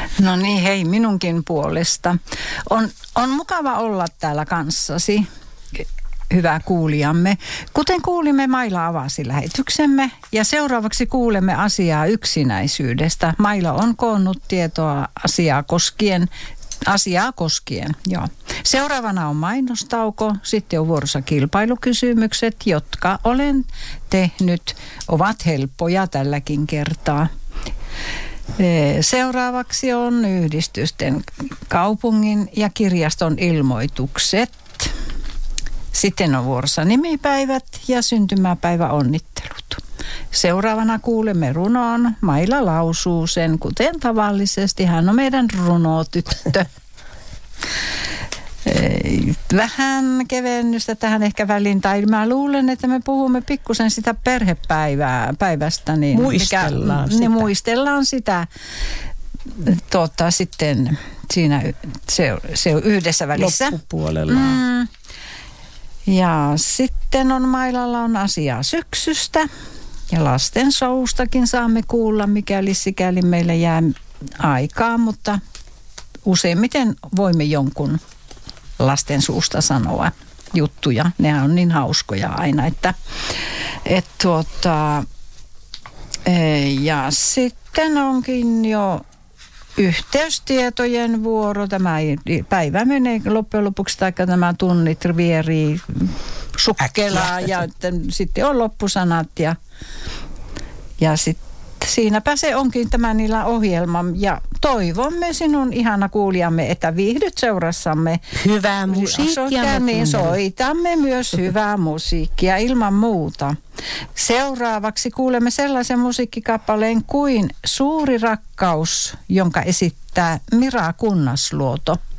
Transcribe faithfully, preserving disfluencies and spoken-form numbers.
No niin, hei minunkin puolesta. On, on mukava olla täällä kanssasi, hyvä kuulijamme. Kuten kuulimme, Maila avasi lähetyksemme ja seuraavaksi kuulemme asiaa yksinäisyydestä. Maila on koonnut tietoa asiaa koskien. Asiaa koskien, joo. Seuraavana on mainostauko, sitten on vuorossa kilpailukysymykset, jotka olen tehnyt, ovat helppoja tälläkin kertaa. Seuraavaksi on yhdistysten, kaupungin ja kirjaston ilmoitukset. Sitten on vuorossa nimipäivät ja syntymäpäiväonnittelut. Seuraavana kuulemme runoon. Maila lausuu sen, kuten tavallisesti. Hän on meidän runotyttö. Vähän kevennystä tähän ehkä väliin, tai mä luulen, että me puhumme pikkusen sitä perhepäivää päivästä. Niin muistellaan mikä, sitä. Niin muistellaan sitä tuota, sitten siinä se, se on yhdessä välissä. Loppupuolella. Mm. Ja sitten on Mailalla on asiaa syksystä. Ja lasten soustakin saamme kuulla, mikäli sikäli meille jää aikaa, mutta useimmiten voimme jonkun lasten suusta sanoa juttuja. Nehän on niin hauskoja aina, että et tuota, ja sitten onkin jo yhteystietojen vuoro. Tämä päivä menee loppujen lopuksi, taikka nämä tunnit vierii sukkelaa ja sitten on loppusanat ja, ja sitten siinäpä se onkin tämä niillä ohjelma ja toivomme sinun ihana kuulijamme, että viihdyt seurassamme. Hyvää musiikkia. Niin soitamme myös hyvää musiikkia ilman muuta. Seuraavaksi kuulemme sellaisen musiikkikappaleen kuin Suuri rakkaus, jonka esittää Mira Kunnasluoto.